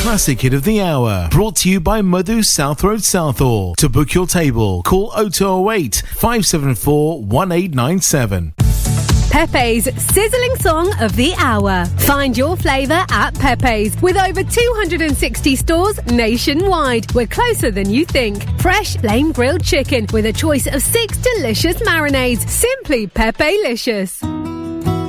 classic hit of the hour. Brought to you by Madhu South Road Southall. To book your table, call 0208 574 1897. Pepe's sizzling song of the hour. Find your flavour at Pepe's with over 260 stores nationwide. We're closer than you think. Fresh flame grilled chicken with a choice of 6 delicious marinades. Simply Pepe-licious.